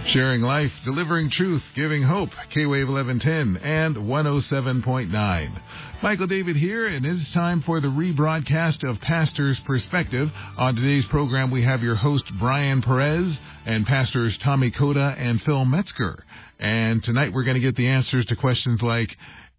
Sharing life, delivering truth, giving hope. K-Wave 1110 and 107.9. Michael David here, and it's time for the rebroadcast of Pastor's Perspective. On today's program, we have your host, Brian Perez, and Pastors Tommy Koda and Phil Metzger. And tonight we're going to get the answers to questions like,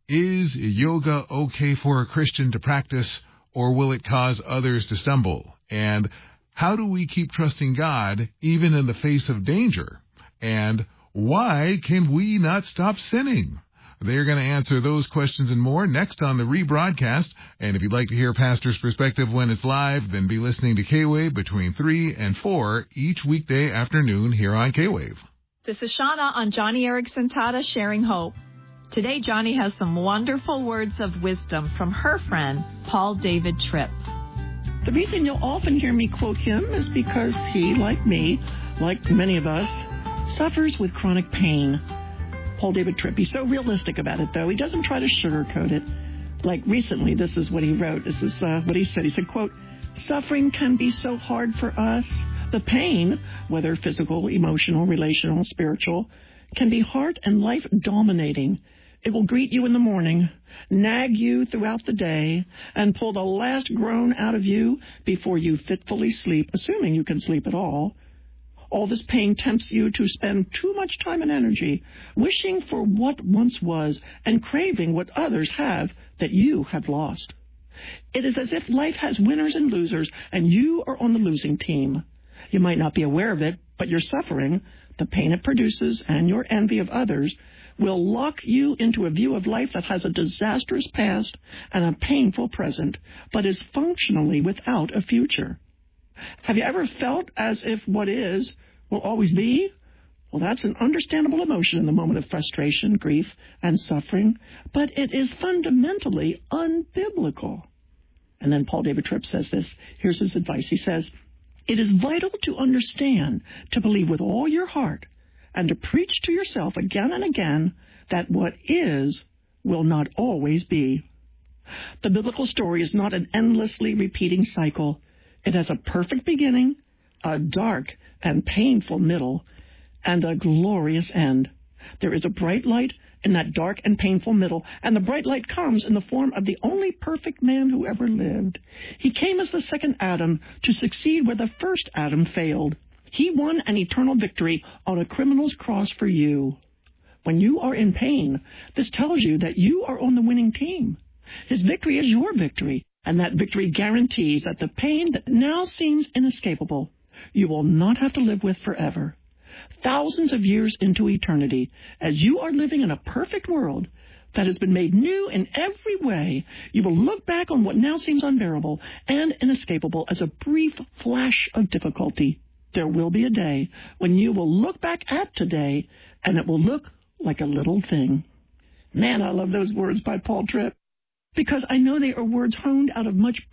is yoga okay for a Christian to practice, or will it cause others to stumble? And how do we keep trusting God even in the face of danger? And why can we not stop sinning? They're going to answer those questions and more next on the rebroadcast. And if you'd like to hear Pastor's Perspective when it's live, then be listening to K-Wave between 3 and 4 each weekday afternoon here on K-Wave. This is Shauna on Johnny Erickson Tata Sharing Hope. Today, Johnny has some wonderful words of wisdom from her friend, Paul David Tripp. The reason you'll often hear me quote him is because he, like me, like many of us, suffers with chronic pain. Paul David Tripp, he's so realistic about it, though. He doesn't try to sugarcoat it. Like recently, this is what he wrote. This is what he said. He said, quote, "Suffering can be so hard for us. The pain, whether physical, emotional, relational, spiritual, can be hard and life-dominating. It will greet you in the morning, nag you throughout the day, and pull the last groan out of you before you fitfully sleep, assuming you can sleep at all. All this pain tempts you to spend too much time and energy wishing for what once was and craving what others have that you have lost. It is as if life has winners and losers, and you are on the losing team. You might not be aware of it, but your suffering, the pain it produces, and your envy of others will lock you into a view of life that has a disastrous past and a painful present, but is functionally without a future. Have you ever felt as if what is will always be? Well, that's an understandable emotion in the moment of frustration, grief, and suffering, but it is fundamentally unbiblical." And then Paul David Tripp says this. Here's his advice. He says, "It is vital to understand, to believe with all your heart, and to preach to yourself again and again that what is will not always be. The biblical story is not an endlessly repeating cycle. It has a perfect beginning, a dark and painful middle, and a glorious end. There is a bright light in that dark and painful middle, and the bright light comes in the form of the only perfect man who ever lived. He came as the second Adam to succeed where the first Adam failed. He won an eternal victory on a criminal's cross for you. When you are in pain, this tells you that you are on the winning team. His victory is your victory. And that victory guarantees that the pain that now seems inescapable, you will not have to live with forever. Thousands of years into eternity, as you are living in a perfect world that has been made new in every way, you will look back on what now seems unbearable and inescapable as a brief flash of difficulty. There will be a day when you will look back at today, and it will look like a little thing." Man, I love those words by Paul Tripp, because I know they are words honed out of much